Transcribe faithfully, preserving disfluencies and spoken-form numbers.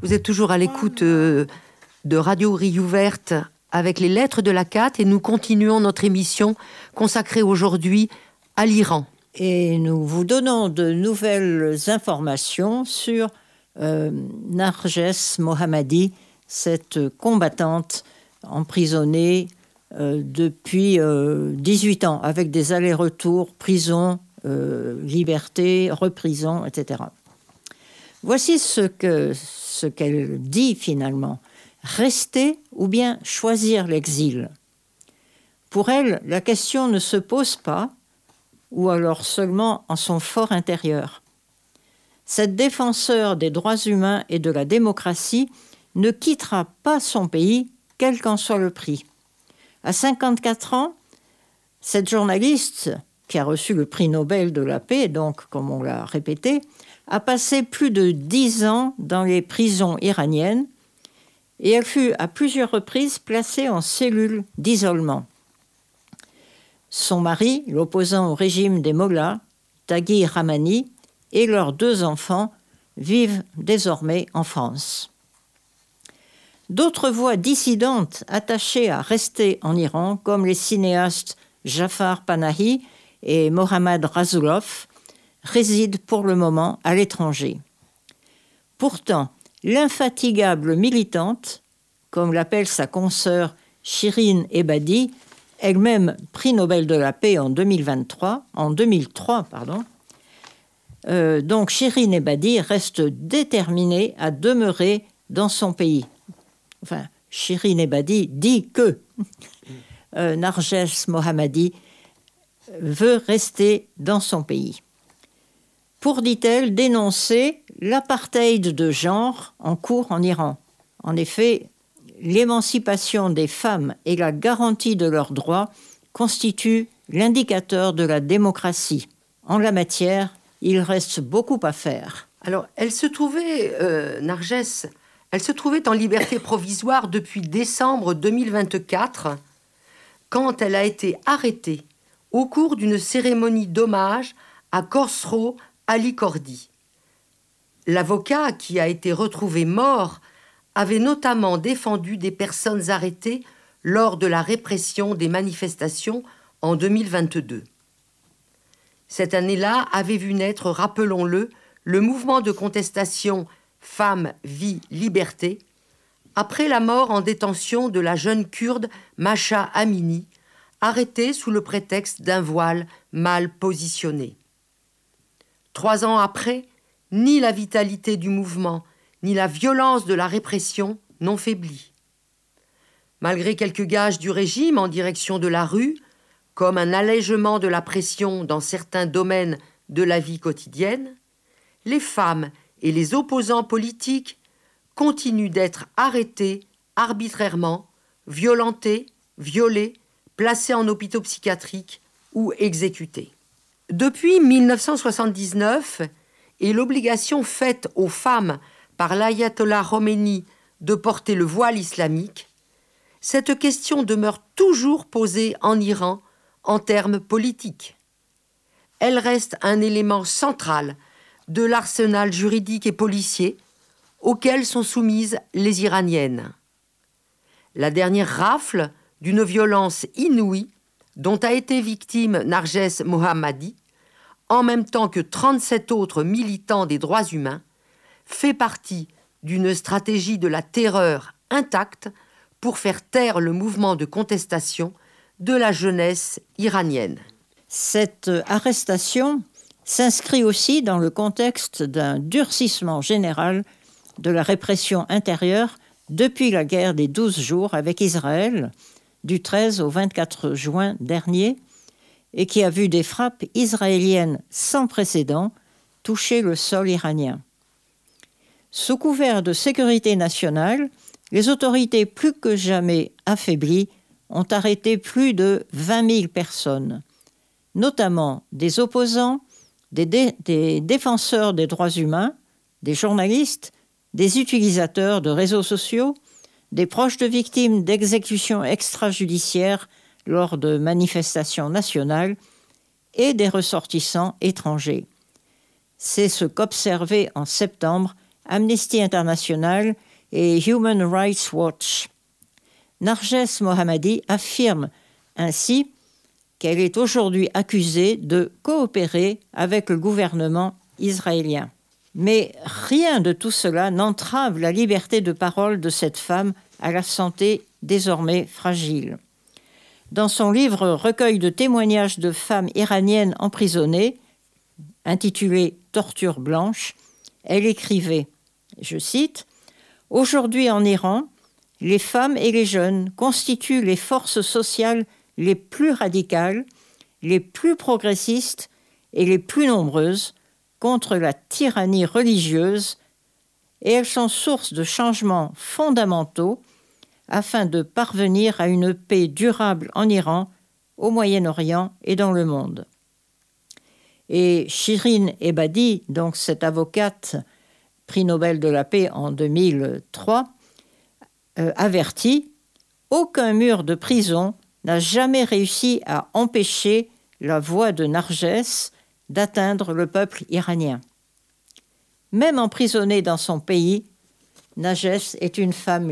Vous êtes toujours à l'écoute euh, de Radio Riouverte avec les lettres de la C A T et nous continuons notre émission consacrée aujourd'hui à l'Iran. Et nous vous donnons de nouvelles informations sur euh, Narges Mohammadi, cette combattante emprisonnée euh, depuis euh, dix-huit ans, avec des allers-retours, prison, euh, liberté, reprison, et cetera. Voici ce, que, ce qu'elle dit finalement. Rester ou bien choisir l'exil. Pour elle, la question ne se pose pas, ou alors seulement en son fort intérieur. Cette défenseur des droits humains et de la démocratie ne quittera pas son pays, quel qu'en soit le prix. À cinquante-quatre ans, cette journaliste, qui a reçu le prix Nobel de la paix, donc comme on l'a répété, a passé plus de dix ans dans les prisons iraniennes et elle fut à plusieurs reprises placée en cellule d'isolement. Son mari, l'opposant au régime des Mollahs, Taghi Rahmani, et leurs deux enfants vivent désormais en France. D'autres voix dissidentes attachées à rester en Iran, comme les cinéastes Jafar Panahi et Mohammad Rasulov, résident pour le moment à l'étranger. Pourtant, l'infatigable militante, comme l'appelle sa consoeur Shirin Ebadi, elle-même prix Nobel de la paix en deux mille vingt-trois, en deux mille trois, pardon. Euh, donc Shirin Ebadi reste déterminée à demeurer dans son pays. Enfin, Shirin Ebadi dit que euh, Narges Mohammadi veut rester dans son pays. Pour, dit-elle, dénoncer l'apartheid de genre en cours en Iran. En effet, l'émancipation des femmes et la garantie de leurs droits constituent l'indicateur de la démocratie. En la matière, il reste beaucoup à faire. Alors, elle se trouvait, euh, Narges, elle se trouvait en liberté provisoire depuis décembre deux mille vingt-quatre, quand elle a été arrêtée au cours d'une cérémonie d'hommage à Khosrow Ali Kordi. L'avocat, qui a été retrouvé mort, avait notamment défendu des personnes arrêtées lors de la répression des manifestations en deux mille vingt-deux. Cette année-là avait vu naître, rappelons-le, le mouvement de contestation Femmes, Vie, Liberté, après la mort en détention de la jeune kurde Masha Amini, arrêtée sous le prétexte d'un voile mal positionné. Trois ans après, ni la vitalité du mouvement, ni la violence de la répression n'ont faibli. Malgré quelques gages du régime en direction de la rue, comme un allègement de la pression dans certains domaines de la vie quotidienne, les femmes et les opposants politiques continuent d'être arrêtés arbitrairement, violentés, violés, placés en hôpitaux psychiatriques ou exécutés. Depuis mille neuf cent soixante-dix-neuf, et l'obligation faite aux femmes par l'ayatollah Khomeini de porter le voile islamique, cette question demeure toujours posée en Iran en termes politiques. Elle reste un élément central de l'arsenal juridique et policier auquel sont soumises les Iraniennes. La dernière rafle d'une violence inouïe dont a été victime Narges Mohammadi, en même temps que trente-sept autres militants des droits humains, fait partie d'une stratégie de la terreur intacte pour faire taire le mouvement de contestation de la jeunesse iranienne. Cette arrestation s'inscrit aussi dans le contexte d'un durcissement général de la répression intérieure depuis la guerre des douze jours avec Israël, du treize au vingt-quatre juin dernier, et qui a vu des frappes israéliennes sans précédent toucher le sol iranien. Sous couvert de sécurité nationale, les autorités plus que jamais affaiblies ont arrêté plus de vingt mille personnes, notamment des opposants, des, dé- des défenseurs des droits humains, des journalistes, des utilisateurs de réseaux sociaux, des proches de victimes d'exécutions extrajudiciaires lors de manifestations nationales et des ressortissants étrangers. C'est ce qu'observait en septembre Amnesty International et Human Rights Watch. Narges Mohammadi affirme ainsi qu'elle est aujourd'hui accusée de coopérer avec le gouvernement israélien. Mais rien de tout cela n'entrave la liberté de parole de cette femme à la santé désormais fragile. Dans son livre « Recueil de témoignages de femmes iraniennes emprisonnées », intitulé « Torture blanche », elle écrivait, je cite, « Aujourd'hui en Iran, les femmes et les jeunes constituent les forces sociales les plus radicales, les plus progressistes et les plus nombreuses contre la tyrannie religieuse, et elles sont source de changements fondamentaux afin de parvenir à une paix durable en Iran, au Moyen-Orient et dans le monde. » Et Shirin Ebadi, donc cette avocate, prix Nobel de la paix en deux mille trois, euh, avertit « Aucun mur de prison n'a jamais réussi à empêcher la voix de Narges d'atteindre le peuple iranien. Même emprisonnée dans son pays, Narges est une femme libre. »